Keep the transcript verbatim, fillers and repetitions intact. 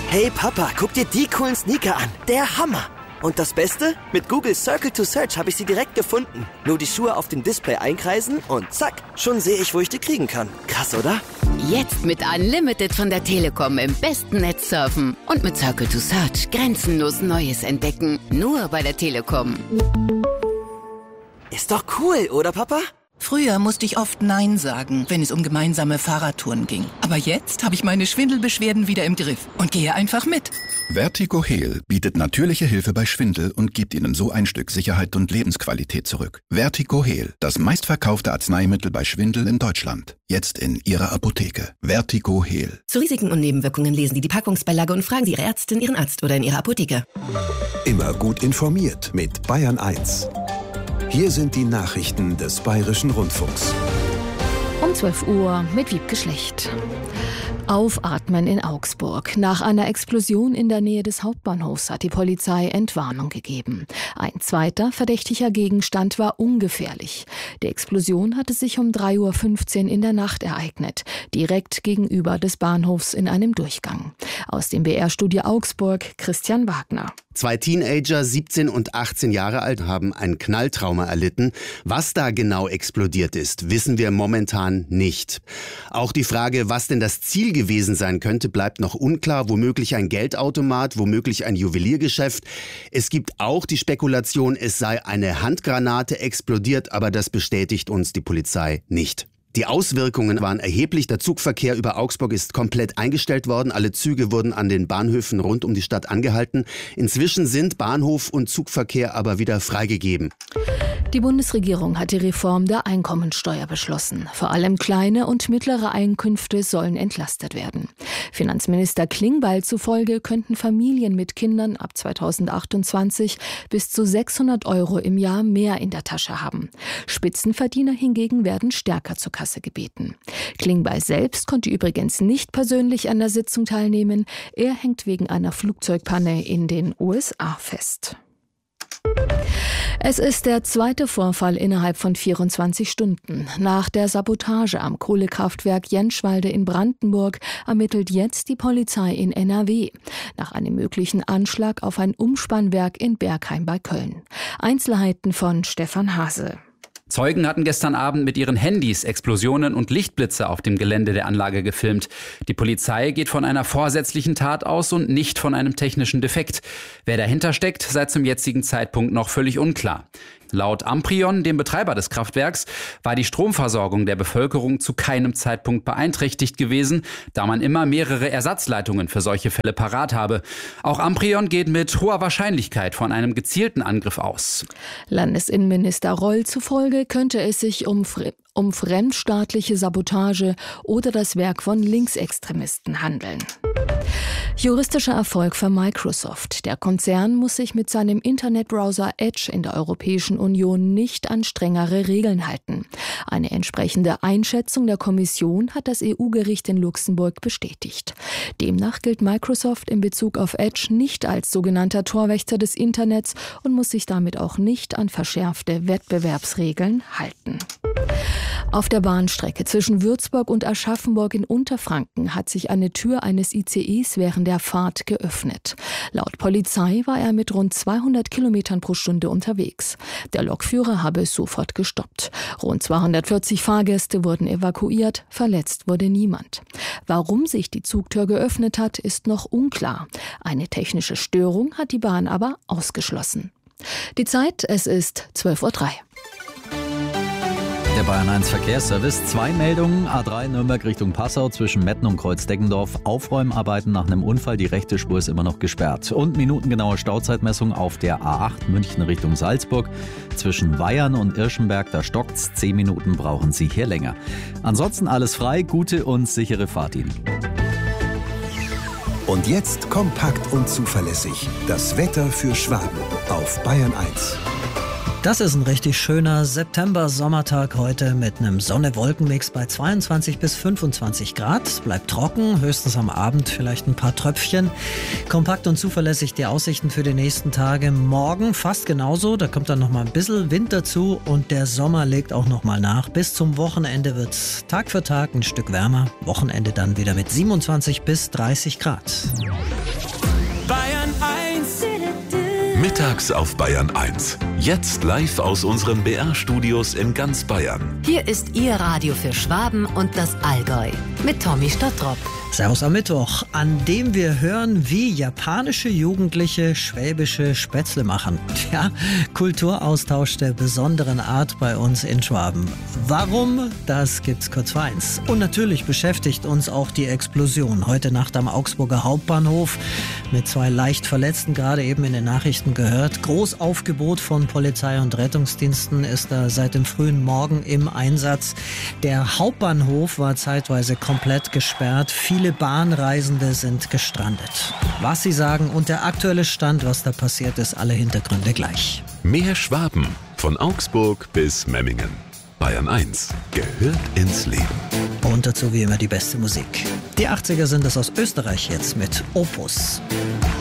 Hey Papa, guck dir die coolen Sneaker an. Der Hammer. Und das Beste? Mit Google Circle to Search habe ich sie direkt gefunden. Nur die Schuhe auf dem Display einkreisen und zack, schon sehe ich, wo ich die kriegen kann. Krass, oder? Jetzt mit Unlimited von der Telekom im besten Netz surfen. Und mit Circle to Search grenzenlos Neues entdecken. Nur bei der Telekom. Ist doch cool, oder Papa? Früher musste ich oft Nein sagen, wenn es um gemeinsame Fahrradtouren ging. Aber jetzt habe ich meine Schwindelbeschwerden wieder im Griff und gehe einfach mit. Vertigo Heal bietet natürliche Hilfe bei Schwindel und gibt Ihnen so ein Stück Sicherheit und Lebensqualität zurück. Vertigo Heal, das meistverkaufte Arzneimittel bei Schwindel in Deutschland. Jetzt in Ihrer Apotheke. Vertigo Heal. Zu Risiken und Nebenwirkungen lesen Sie die Packungsbeilage und fragen Sie Ihre Ärztin, Ihren Arzt oder in Ihrer Apotheke. Immer gut informiert mit Bayern eins. Hier sind die Nachrichten des Bayerischen Rundfunks. Um zwölf Uhr mit Wiebke Schlecht. Aufatmen in Augsburg. Nach einer Explosion in der Nähe des Hauptbahnhofs hat die Polizei Entwarnung gegeben. Ein zweiter verdächtiger Gegenstand war ungefährlich. Die Explosion hatte sich um drei Uhr fünfzehn in der Nacht ereignet, direkt gegenüber des Bahnhofs in einem Durchgang. Aus dem B R-Studio Augsburg, Christian Wagner. Zwei Teenager, siebzehn und achtzehn Jahre alt, haben ein Knalltrauma erlitten. Was da genau explodiert ist, wissen wir momentan nicht. Auch die Frage, was denn das Ziel gewesen sein könnte, bleibt noch unklar. Womöglich ein Geldautomat, womöglich ein Juweliergeschäft. Es gibt auch die Spekulation, es sei eine Handgranate explodiert, aber das bestätigt uns die Polizei nicht. Die Auswirkungen waren erheblich. Der Zugverkehr über Augsburg ist komplett eingestellt worden. Alle Züge wurden an den Bahnhöfen rund um die Stadt angehalten. Inzwischen sind Bahnhof und Zugverkehr aber wieder freigegeben. Die Bundesregierung hat die Reform der Einkommensteuer beschlossen. Vor allem kleine und mittlere Einkünfte sollen entlastet werden. Finanzminister Klingbeil zufolge könnten Familien mit Kindern ab zweitausendachtundzwanzig bis zu sechshundert Euro im Jahr mehr in der Tasche haben. Spitzenverdiener hingegen werden stärker zur Kasse gebeten. Klingbeil selbst konnte übrigens nicht persönlich an der Sitzung teilnehmen. Er hängt wegen einer Flugzeugpanne in den U S A fest. Es ist der zweite Vorfall innerhalb von vierundzwanzig Stunden. Nach der Sabotage am Kohlekraftwerk Jentschwalde in Brandenburg ermittelt jetzt die Polizei in N R W nach einem möglichen Anschlag auf ein Umspannwerk in Bergheim bei Köln. Einzelheiten von Stefan Hase. Zeugen hatten gestern Abend mit ihren Handys Explosionen und Lichtblitze auf dem Gelände der Anlage gefilmt. Die Polizei geht von einer vorsätzlichen Tat aus und nicht von einem technischen Defekt. Wer dahinter steckt, sei zum jetzigen Zeitpunkt noch völlig unklar. Laut Amprion, dem Betreiber des Kraftwerks, war die Stromversorgung der Bevölkerung zu keinem Zeitpunkt beeinträchtigt gewesen, da man immer mehrere Ersatzleitungen für solche Fälle parat habe. Auch Amprion geht mit hoher Wahrscheinlichkeit von einem gezielten Angriff aus. Landesinnenminister Roll zufolge könnte es sich um Fre- um fremdstaatliche Sabotage oder das Werk von Linksextremisten handeln. Juristischer Erfolg für Microsoft. Der Konzern muss sich mit seinem Internetbrowser Edge in der Europäischen Union nicht an strengere Regeln halten. Eine entsprechende Einschätzung der Kommission hat das E U-Gericht in Luxemburg bestätigt. Demnach gilt Microsoft in Bezug auf Edge nicht als sogenannter Torwächter des Internets und muss sich damit auch nicht an verschärfte Wettbewerbsregeln halten. Auf der Bahnstrecke zwischen Würzburg und Aschaffenburg in Unterfranken hat sich eine Tür eines I C Es während der Fahrt geöffnet. Laut Polizei war er mit rund zweihundert Kilometern pro Stunde unterwegs. Der Lokführer habe es sofort gestoppt. Rund zweihundertvierzig Fahrgäste wurden evakuiert, verletzt wurde niemand. Warum sich die Zugtür geöffnet hat, ist noch unklar. Eine technische Störung hat die Bahn aber ausgeschlossen. Die Zeit, es ist zwölf Uhr drei. Der Bayern eins Verkehrsservice. Zwei Meldungen. A drei Nürnberg Richtung Passau zwischen Metten und Kreuz-Deggendorf. Aufräumarbeiten nach einem Unfall. Die rechte Spur ist immer noch gesperrt. Und minutengenaue Stauzeitmessung auf der A acht München Richtung Salzburg. Zwischen Weyern und Irschenberg, da stockt's. Zehn Minuten brauchen Sie hier länger. Ansonsten alles frei. Gute und sichere Fahrt Ihnen. Und jetzt kompakt und zuverlässig. Das Wetter für Schwaben auf Bayern eins. Das ist ein richtig schöner September-Sommertag heute mit einem Sonne-Wolken-Mix bei zweiundzwanzig bis fünfundzwanzig Grad. Es bleibt trocken, höchstens am Abend vielleicht ein paar Tröpfchen. Kompakt und zuverlässig die Aussichten für die nächsten Tage. Morgen fast genauso, da kommt dann noch mal ein bisschen Wind dazu und der Sommer legt auch noch mal nach. Bis zum Wochenende wird es Tag für Tag ein Stück wärmer. Wochenende dann wieder mit siebenundzwanzig bis dreißig Grad. Mittags auf Bayern eins. Jetzt live aus unseren B R-Studios in ganz Bayern. Hier ist Ihr Radio für Schwaben und das Allgäu mit Tommy Stottrop. Servus am Mittwoch, an dem wir hören, wie japanische Jugendliche schwäbische Spätzle machen. Ja, Kulturaustausch der besonderen Art bei uns in Schwaben. Warum? Das gibt's kurz vor eins. Und natürlich beschäftigt uns auch die Explosion heute Nacht am Augsburger Hauptbahnhof mit zwei leicht Verletzten, gerade eben in den Nachrichten gehört. Großaufgebot von Polizei und Rettungsdiensten ist da seit dem frühen Morgen im Einsatz. Der Hauptbahnhof war zeitweise komplett gesperrt. Viele Bahnreisende sind gestrandet. Was sie sagen und der aktuelle Stand, was da passiert ist, alle Hintergründe gleich. Mehr Schwaben, von Augsburg bis Memmingen. Bayern eins gehört ins Leben. Und dazu wie immer die beste Musik. Die achtziger sind es aus Österreich jetzt mit Opus.